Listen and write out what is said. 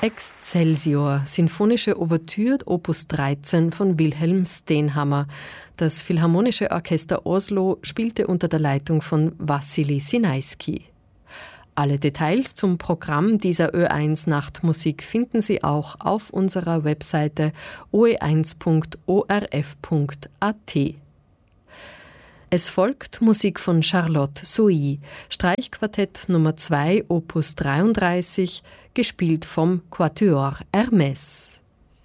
Excelsior, sinfonische Ouvertüre Opus 13 von Wilhelm Stenhammar. Das Philharmonische Orchester Oslo spielte unter der Leitung von Wassily Sinaisky. Alle Details zum Programm dieser Ö1 Nachtmusik finden Sie auch auf unserer Webseite oe1.orf.at. Es folgt Musik von Charlotte Sohi, Streichquartett Nummer 2, Opus 33, gespielt vom Quatuor Hermès.